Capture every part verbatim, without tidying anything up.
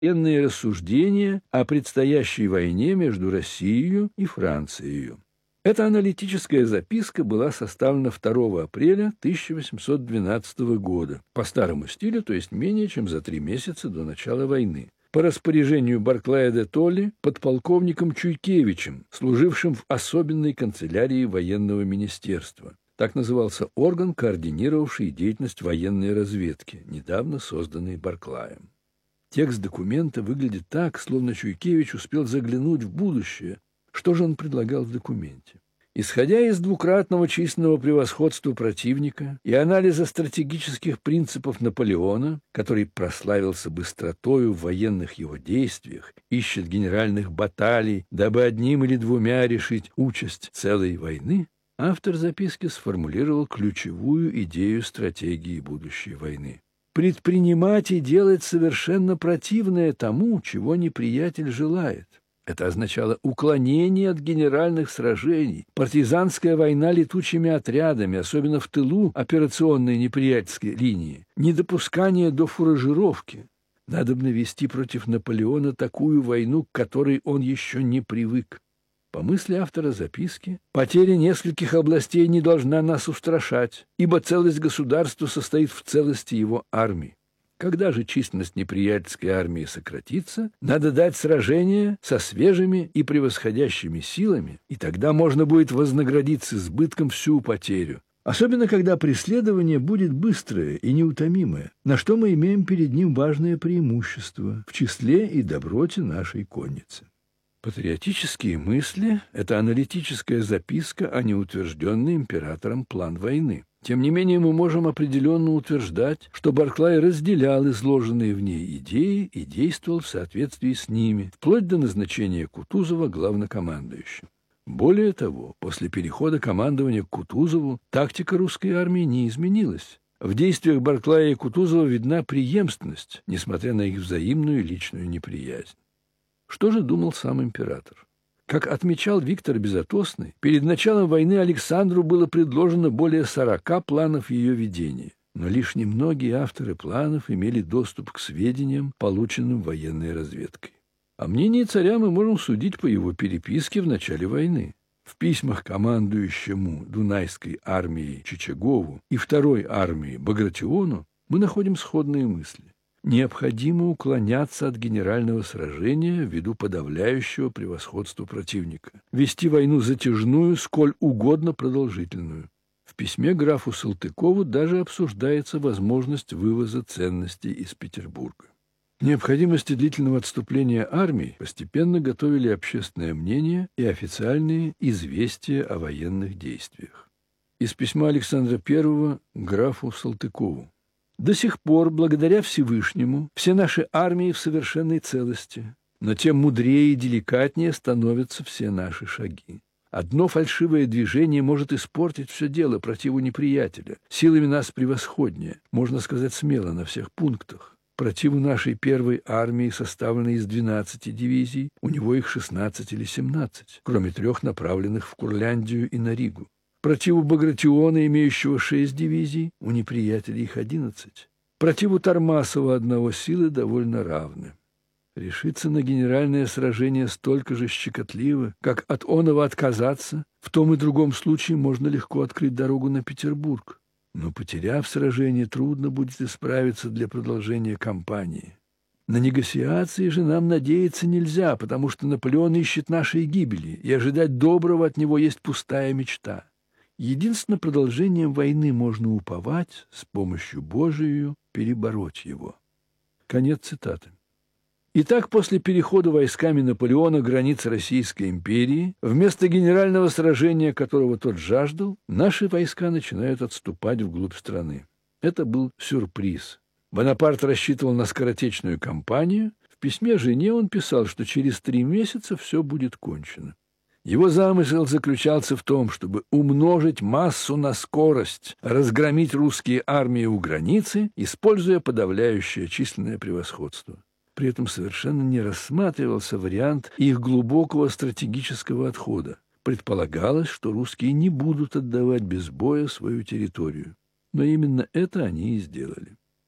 военные рассуждения о предстоящей войне между Россией и Францией. Эта аналитическая записка была составлена второго апреля тысяча восемьсот двенадцатого года по старому стилю, то есть менее чем за три месяца до начала войны, по распоряжению Барклая де Толли подполковником Чуйкевичем, служившим в особенной канцелярии военного министерства. Так назывался орган, координировавший деятельность военной разведки, недавно созданный Барклаем. Текст документа выглядит так, словно Чуйкевич успел заглянуть в будущее. Что же он предлагал в документе? Исходя из двукратного численного превосходства противника и анализа стратегических принципов Наполеона, который прославился быстротою в военных его действиях, ищет генеральных баталий, дабы одним или двумя решить участь целой войны, автор записки сформулировал ключевую идею стратегии будущей войны. Предпринимать и делать совершенно противное тому, чего неприятель желает. Это означало уклонение от генеральных сражений, партизанская война летучими отрядами, особенно в тылу операционной неприятельской линии, недопускание до фуражировки. Надобно вести против Наполеона такую войну, к которой он еще не привык. По мысли автора записки, потеря нескольких областей не должна нас устрашать, ибо целость государства состоит в целости его армии. Когда же численность неприятельской армии сократится, надо дать сражение со свежими и превосходящими силами, и тогда можно будет вознаградить с избытком всю потерю. Особенно, когда преследование будет быстрое и неутомимое, на что мы имеем перед ним важное преимущество в числе и доброте нашей конницы. Патриотические мысли – это аналитическая записка, а не утвержденный императором план войны. Тем не менее, мы можем определенно утверждать, что Барклай разделял изложенные в ней идеи и действовал в соответствии с ними, вплоть до назначения Кутузова главнокомандующим. Более того, после перехода командования к Кутузову тактика русской армии не изменилась. В действиях Барклая и Кутузова видна преемственность, несмотря на их взаимную личную неприязнь. Что же думал сам император? Как отмечал Виктор Безотосный, перед началом войны Александру было предложено более сорока планов ее ведения, но лишь немногие авторы планов имели доступ к сведениям, полученным военной разведкой. О мнении царя мы можем судить по его переписке в начале войны. В письмах командующему Дунайской армией Чичагову и второй армией Багратиону мы находим сходные мысли. Необходимо уклоняться от генерального сражения ввиду подавляющего превосходства противника, вести войну затяжную, сколь угодно продолжительную. В письме графу Салтыкову даже обсуждается возможность вывоза ценностей из Петербурга. Необходимости длительного отступления армий постепенно готовили общественное мнение и официальные известия о военных действиях. Из письма Александра Первого графу Салтыкову. До сих пор, благодаря Всевышнему, все наши армии в совершенной целости, но тем мудрее и деликатнее становятся все наши шаги. Одно фальшивое движение может испортить все дело противу неприятеля, силами нас превосходнее, можно сказать смело, на всех пунктах. Противу нашей первой армии, составленной из двенадцати дивизий, у него их шестнадцать или семнадцать, кроме трех направленных в Курляндию и на Ригу. Противу Багратиона, имеющего шесть дивизий, у неприятелей их одиннадцать. Противу Тормасова одного силы довольно равны. Решиться на генеральное сражение столько же щекотливо, как от оного отказаться, в том и другом случае можно легко открыть дорогу на Петербург. Но, потеряв сражение, трудно будет исправиться для продолжения кампании. На негациации же нам надеяться нельзя, потому что Наполеон ищет нашей гибели, и ожидать доброго от него есть пустая мечта. Единственно продолжением войны можно уповать, с помощью Божию перебороть его. Конец цитаты. Итак, после перехода войсками Наполеона границ Российской империи, вместо генерального сражения, которого тот жаждал, наши войска начинают отступать вглубь страны. Это был сюрприз. Бонапарт рассчитывал на скоротечную кампанию. В письме жене он писал, что через три месяца все будет кончено. Его замысел заключался в том, чтобы умножить массу на скорость, разгромить русские армии у границы, используя подавляющее численное превосходство. При этом совершенно не рассматривался вариант их глубокого стратегического отхода. Предполагалось, что русские не будут отдавать без боя свою территорию. Но именно это они и сделали.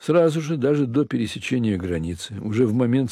Сразу же, даже до пересечения границы, уже в момент